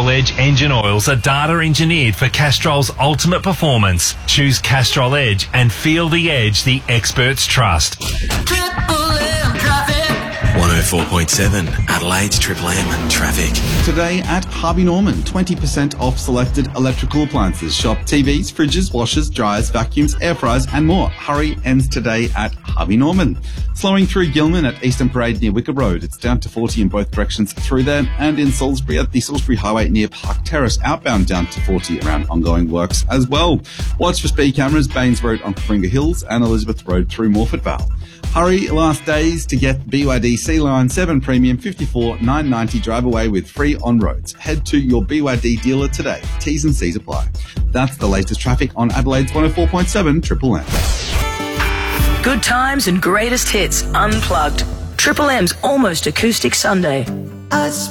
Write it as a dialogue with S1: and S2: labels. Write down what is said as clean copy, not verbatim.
S1: Castrol Edge engine oils are data engineered for Castrol's ultimate performance. Choose Castrol Edge and feel the edge the experts trust.
S2: 104.7 Adelaide's Triple M traffic.
S3: Today at Harvey Norman, 20% off selected electrical appliances. Shop TVs, fridges, washers, dryers, vacuums, air fryers and more. Hurry ends today at Harvey Norman. Slowing through Gilman at Eastern Parade near Wicker Road. It's down to 40 in both directions through there, and in Salisbury at the Salisbury Highway near Park Terrace, outbound down to 40 around ongoing works as well. Watch for speed cameras, Baines Road on Coringa Hills and Elizabeth Road through Morford Vale. Hurry, last days to get BYD Sea Line 7 Premium 54,990 drive away with free on roads. Head to your BYD dealer today. T's and C's apply. That's the latest traffic on Adelaide's 104.7 Triple M.
S4: Good times and greatest hits unplugged. Triple M's Almost Acoustic Sunday.